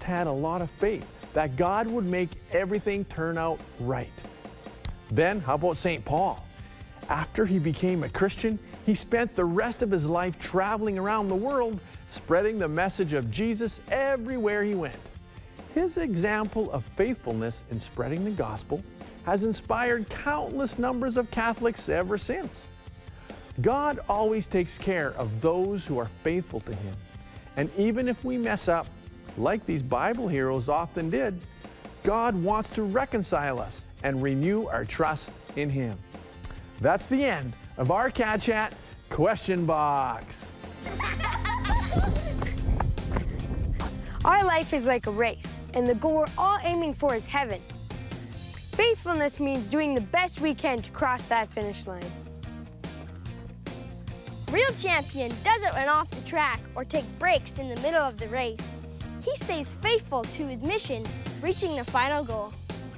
just had a lot of faith that God would make everything turn out right. Then, how about St. Paul? After he became a Christian, he spent the rest of his life traveling around the world, spreading the message of Jesus everywhere he went. His example of faithfulness in spreading the gospel has inspired countless numbers of Catholics ever since. God always takes care of those who are faithful to Him. And even if we mess up, like these Bible heroes often did, God wants to reconcile us and renew our trust in Him. That's the end of our Cat Chat Question Box. Our life is like a race, and the goal we're all aiming for is heaven. Faithfulness means doing the best we can to cross that finish line. Real champion doesn't run off the track or take breaks in the middle of the race. He stays faithful to his mission, reaching the final goal.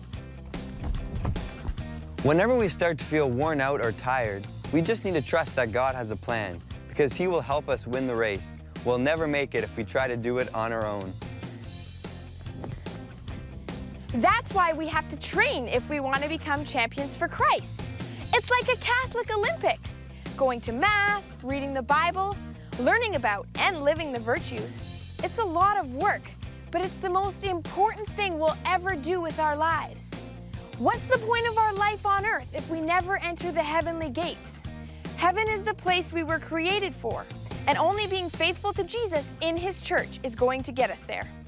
Whenever we start to feel worn out or tired, we just need to trust that God has a plan, because He will help us win the race. We'll never make it if we try to do it on our own. That's why we have to train if we want to become champions for Christ. It's like a Catholic Olympics, going to Mass, reading the Bible, learning about and living the virtues. It's a lot of work, but it's the most important thing we'll ever do with our lives. What's the point of our life on earth if we never enter the heavenly gates? Heaven is the place we were created for, and only being faithful to Jesus in His church is going to get us there.